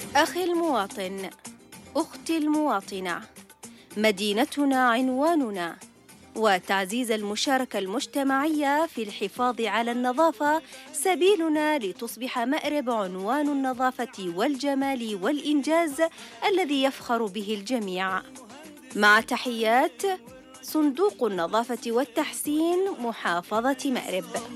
أخي المواطن، أختي المواطنة، مدينتنا عنواننا، وتعزيز المشاركة المجتمعية في الحفاظ على النظافة سبيلنا لتصبح مأرب عنوان النظافة والجمال والإنجاز الذي يفخر به الجميع. مع تحيات صندوق النظافة والتحسين، محافظة مأرب.